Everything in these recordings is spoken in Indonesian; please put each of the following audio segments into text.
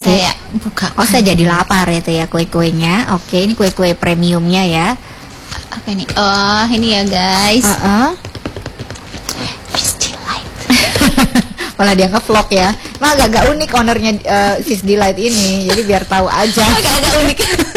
Saya buka. Oh, saya jadi lapar ya tuh ya kue-kuenya. Oke, ini kue-kue premiumnya ya. Apa ini? Oh, ini ya guys. Fish Delight. Malah dia nge-vlog ya. Nah, agak unik ownernya Fish Delight ini. Jadi biar tahu aja. Agak unik.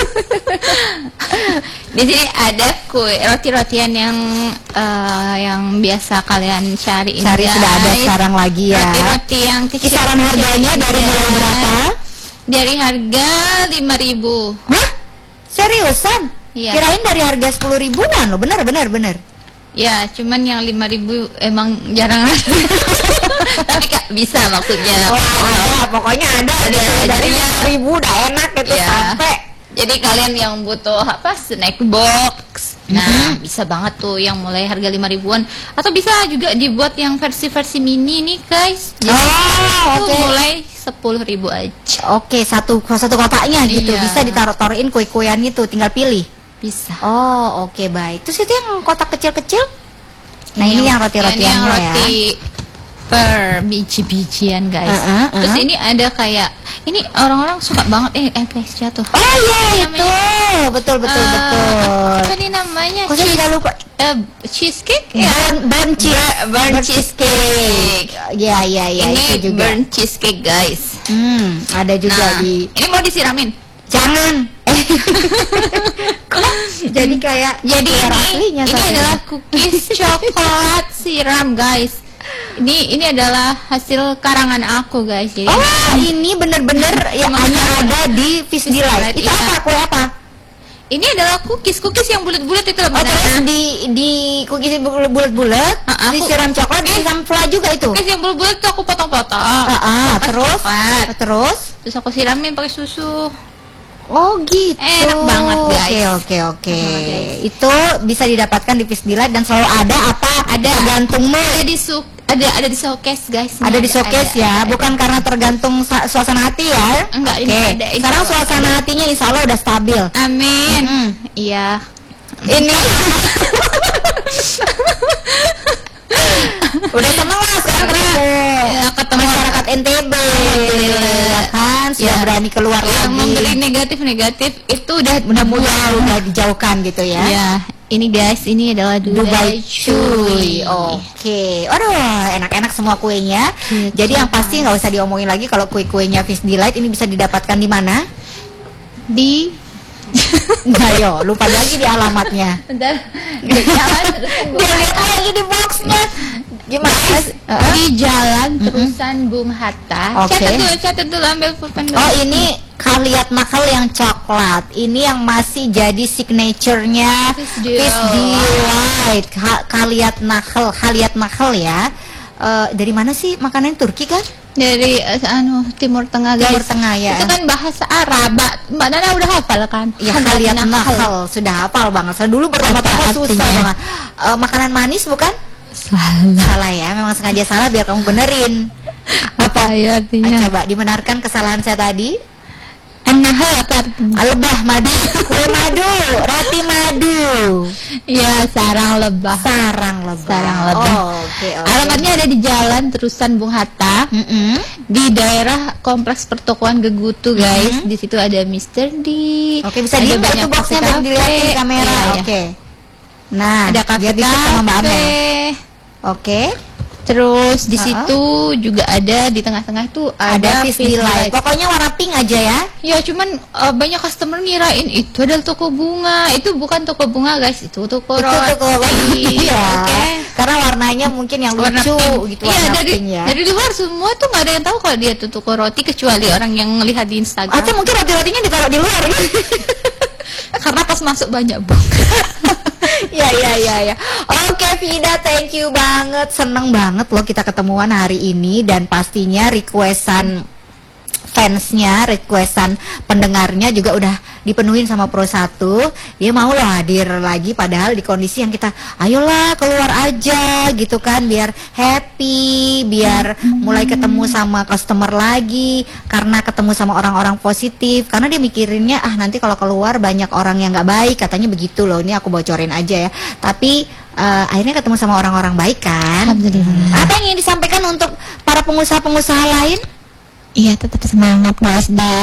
Di sini ada kue roti-rotian yang biasa kalian cari. Cari sudah ada sekarang lagi ya. Roti-roti yang kecil. Kisaran harganya dari mulai berapa? Dari harga 5.000. Hah? Seriusan? Iya. Kirain dari harga 10 ribuan loh. Bener. Ya, cuman yang 5.000 emang jarang. Tapi Kak, bisa maksudnya. Pokoknya ada dari 5.000 udah enak itu Iya. sampai. Jadi kalian yang butuh snack box, nah bisa banget tuh yang mulai harga 5.000-an, atau bisa juga dibuat yang versi mini nih guys. Jadi itu mulai 10.000 aja. Oke, satu kotaknya gitu. Iya. Bisa ditaruh-taruhin kue-kuean itu, tinggal pilih. Bisa. Oh, oke, baik. Terus itu yang kotak kecil-kecil? Nah, ini yang roti-rotiannya yang ya. roti per biji-bijian guys. Terus ini ada kayak, ini orang-orang suka banget guys jatuh. Oh iya, itu. Betul. Apa nih namanya? Kok saya tidak lupa? Cheesecake? Burn cheesecake. Iya, Ini itu juga. burn cheesecake guys. Ada juga di. Ini mau disiramin? Jangan. Jadi kayak ini adalah cookies coklat siram guys. Ini adalah hasil karangan aku guys. Jadi ini bener-bener yang hanya ada di Fish Delight. Itu apa? Kue apa? Ini adalah cookies yang bulat-bulat itu. Terus di cookies bulat-bulat, disiram coklat, disiram fla juga itu. Cookies yang bulat-bulat itu aku potong-potong. Terus aku siramin pakai susu. Oh gitu. Enak banget guys. Oke. Itu bisa didapatkan di Fish Delight dan selalu ada tergantung ada di showcase guys. Ada di showcase ya, bukan karena tergantung suasana hati ya. Enggak, ini ada. Sekarang suasana hatinya insya Allah udah stabil. Amin. Iya. Ini udah seneng lah sekarang ketemu masyarakat NTB ya kan, sudah berani keluar lagi. Yang membeli negatif itu udah udah dijauhkan gitu ya. Iya. Ini guys, ini adalah Dubai Cuy. Oke. Aduh, enak-enak semua kuenya. Jadi yang pasti nggak usah diomongin lagi kalau kue-kuenya Fish Delight ini bisa didapatkan di mana? Di lupa lagi di alamatnya. Bentar. Dilihat lagi di boxnya. Gimana? Di Jalan Terusan Bung Hatta. Catat dulu, ambil pulpen dulu. Oh, ini Khaliat Nakal yang coklat. Ini yang masih jadi signaturenya Fish Delight. Khaliat Nakal ya. Dari mana sih makanan Turki kan? Dari Timur Tengah guys. Timur Tengah ya. Itu kan bahasa Arab. Mbak Nana udah hafal kan? Ya, Khaliat Nakal sudah hafal banget. Saya dulu bertahun-tahun susah banget. Makanan manis bukan? Salah ya, memang sengaja salah biar kamu benerin. Apa ya artinya? Coba dibenarkan kesalahan saya tadi. Lebah madu. Kue madu, roti madu. Ya, sarang lebah. Oke. Alamatnya ada di Jalan Terusan Bung Hatta. Di daerah Kompleks Pertokoan Gegutu guys. Di situ ada Mr. D. Oke, bisa dilihat tuh boxnya dan dilihat di kamera. Oke. Nah, ada kafe sama Mbak Amel. Oke. Terus di situ juga ada di tengah-tengah itu ada Fish Delight. Pokoknya warna pink aja ya. Ya, cuman banyak customer ngirain itu adalah toko bunga. Itu bukan toko bunga guys, itu toko roti. Iya. Karena warnanya mungkin yang lucu gitu. Iya, dari luar semua tuh nggak ada yang tahu kalau dia tuh toko roti kecuali orang yang ngelihat di Instagram. Atau mungkin roti-rotinya ditaruh di luar. Karena pas masuk banyak banget. Ya. Oke, Vida, thank you banget. Seneng banget loh kita ketemuan hari ini. Dan pastinya requestan fansnya, requestan pendengarnya juga udah dipenuhin sama Pro 1. Dia mau loh hadir lagi, padahal di kondisi yang kita ayolah keluar aja gitu kan, biar happy, biar mulai ketemu sama customer lagi, karena ketemu sama orang-orang positif. Karena dia mikirinnya nanti kalau keluar banyak orang yang nggak baik, katanya begitu loh. Ini aku bocorin aja ya, tapi akhirnya ketemu sama orang-orang baik kan. Alhamdulillah. Apa yang ingin disampaikan untuk para pengusaha-pengusaha lain? Iya, tetap semangat Mas.